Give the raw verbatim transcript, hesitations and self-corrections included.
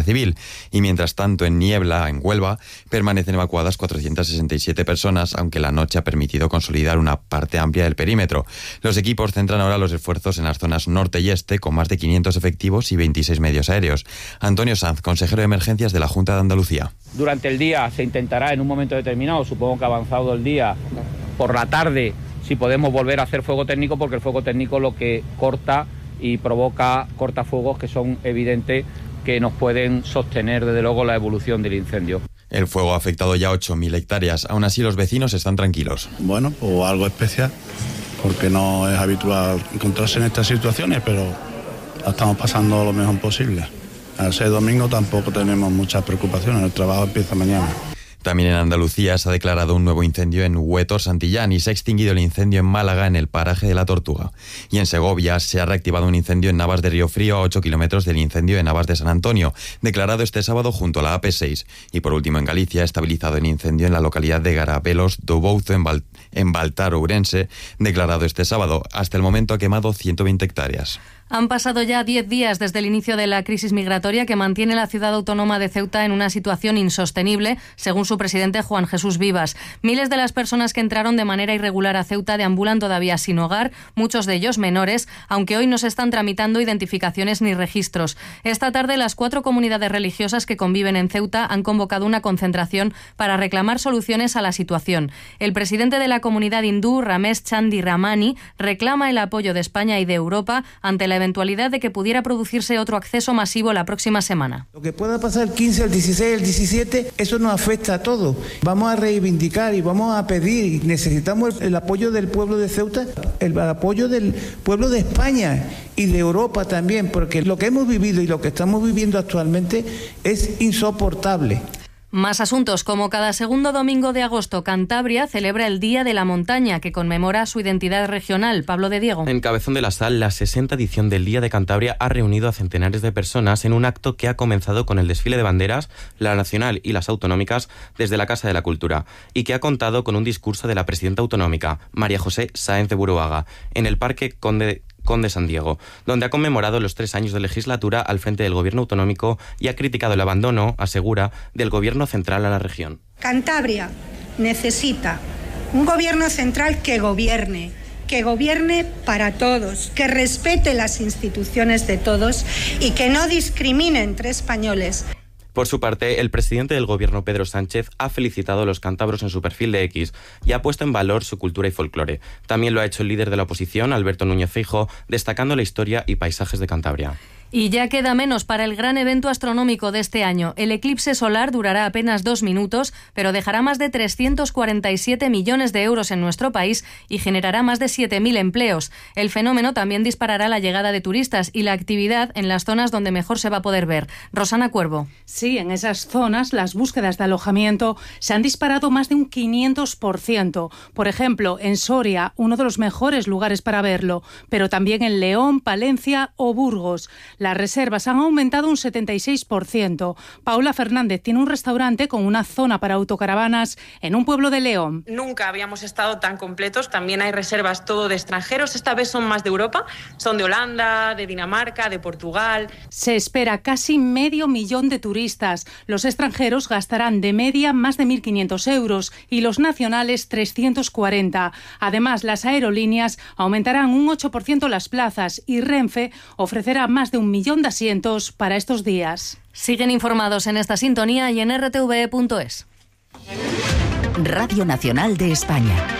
Civil. Y mientras tanto, en Niebla, en Huelva, permanecen evacuadas cuatrocientas sesenta y siete personas, aunque la noche ha permitido consolidar una parte amplia del perímetro. Los equipos centran ahora los esfuerzos en las zonas norte y este, con más de quinientos efectivos y veintiséis medios aéreos. Antonio Sanz, consejero de Emergencias de la Junta de Andalucía. Durante el día se intentará en un momento determinado, supongo que avanzado el día, por la tarde, si podemos volver a hacer fuego técnico, porque el fuego técnico lo que corta y provoca cortafuegos que son evidentes que nos pueden sostener desde luego la evolución del incendio. El fuego ha afectado ya ocho mil hectáreas, aún así los vecinos están tranquilos. Bueno, pues algo especial, porque no es habitual encontrarse en estas situaciones, pero la estamos pasando lo mejor posible. Al ser domingo tampoco tenemos muchas preocupaciones, el trabajo empieza mañana. También en Andalucía se ha declarado un nuevo incendio en Huétor, Santillán, y se ha extinguido el incendio en Málaga, en el paraje de La Tortuga. Y en Segovia se ha reactivado un incendio en Navas de Río Frío, a ocho kilómetros del incendio en Navas de San Antonio, declarado este sábado junto a la A P seis. Y por último, en Galicia, ha estabilizado el incendio en la localidad de Garabelos do Bouzo, en, Val en Baltar, Ourense, declarado este sábado. Hasta el momento ha quemado ciento veinte hectáreas. Han pasado ya diez días desde el inicio de la crisis migratoria que mantiene la ciudad autónoma de Ceuta en una situación insostenible, según su presidente Juan Jesús Vivas. Miles de las personas que entraron de manera irregular a Ceuta deambulan todavía sin hogar, muchos de ellos menores, aunque hoy no se están tramitando identificaciones ni registros. Esta tarde, las cuatro comunidades religiosas que conviven en Ceuta han convocado una concentración para reclamar soluciones a la situación. El presidente de la comunidad hindú, Ramesh Chandi Ramani, reclama el apoyo de España y de Europa ante la eventualidad de que pudiera producirse otro acceso masivo la próxima semana. Lo que pueda pasar el quince, el dieciséis, el diecisiete, eso nos afecta a todos. Vamos a reivindicar y vamos a pedir, y necesitamos el, el apoyo del pueblo de Ceuta, el, el apoyo del pueblo de España y de Europa también, porque lo que hemos vivido y lo que estamos viviendo actualmente es insoportable. Más asuntos. Como cada segundo domingo de agosto, Cantabria celebra el Día de la Montaña, que conmemora su identidad regional. Pablo de Diego. En Cabezón de la Sal, la sesenta edición del Día de Cantabria ha reunido a centenares de personas en un acto que ha comenzado con el desfile de banderas, la nacional y las autonómicas, desde la Casa de la Cultura, y que ha contado con un discurso de la presidenta autonómica, María José Sáenz de Buruaga, en el Parque Conde Conde San Diego, donde ha conmemorado los tres años de legislatura al frente del gobierno autonómico y ha criticado el abandono, asegura, del gobierno central a la región. Cantabria necesita un gobierno central que gobierne, que gobierne para todos, que respete las instituciones de todos y que no discrimine entre españoles. Por su parte, el presidente del gobierno, Pedro Sánchez, ha felicitado a los cántabros en su perfil de X y ha puesto en valor su cultura y folclore. También lo ha hecho el líder de la oposición, Alberto Núñez Feijóo, destacando la historia y paisajes de Cantabria. Y ya queda menos para el gran evento astronómico de este año. El eclipse solar durará apenas dos minutos, pero dejará más de trescientos cuarenta y siete millones de euros en nuestro país y generará más de siete mil empleos. El fenómeno también disparará la llegada de turistas y la actividad en las zonas donde mejor se va a poder ver. Rosana Cuervo. Sí, en esas zonas las búsquedas de alojamiento se han disparado más de un quinientos por ciento. Por ejemplo, en Soria, uno de los mejores lugares para verlo, pero también en León, Palencia o Burgos. Las reservas han aumentado un setenta y seis por ciento. Paula Fernández tiene un restaurante con una zona para autocaravanas en un pueblo de León. Nunca habíamos estado tan completos. También hay reservas todo de extranjeros. Esta vez son más de Europa. Son de Holanda, de Dinamarca, de Portugal. Se espera casi medio millón de turistas. Los extranjeros gastarán de media más de mil quinientos euros y los nacionales trescientos cuarenta. Además, las aerolíneas aumentarán un ocho por ciento las plazas y Renfe ofrecerá más de un millón de asientos para estos días. Siguen informados en esta sintonía y en r t v e punto es. Radio Nacional de España.